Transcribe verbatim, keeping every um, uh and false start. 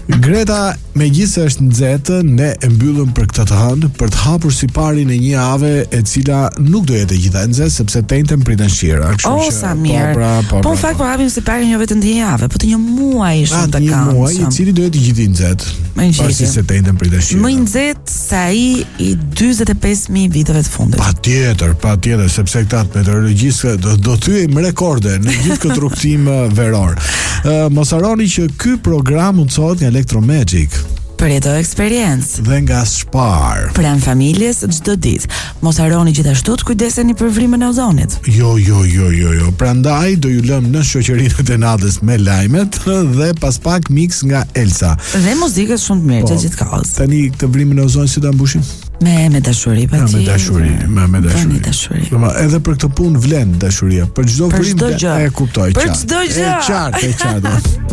Greta, megjithëse është nxehtë, ne e mbyllim për këtë të hënë për të hapur siparin e një jave e cila nuk do jetë gjithaj nxehtë sepse tenten pritën shira. O, oh, sa mirë. Po, pra, po, po në pra, fakt po hapim siparin jo vetëm të një jave, po të një muaji shumë të një muaj i cili do jetë gjithë i nxehtë. Pasi se tenten pritën shira. Më i nxehtë se ai i dyzet e pesë mijë viteve të fundit. Patjetër, patjetër, sepse këta meteorologjistë do do thyejmë rekorde në gjithë këtë rrugtim veror. Uh, mos harroni që ky program mundsohet nga Electromagic. Përjeto eksperiencë. Dhe nga Spar. Pranë familjes çdo ditë. Mos harroni gjithashtu të kujdeseni për frymën e ozonit. Jo, jo, jo, jo, jo. Prandaj do ju lëm në shoqërinë e natës me lajmet dhe pas pak mix nga Elsa. Dhe muzikës shumë të mirë gjithë kohës. Tani këtë frymën e ozonit si ta mbushim? Me me dashuri, patjetër. Me dashuri, me me dashuri. Me dashuri. Domethënë edhe për këtë punë vlen dashuria. Për çdo frymë e kuptoj. Për çdo gjë. E qartë, e qartë.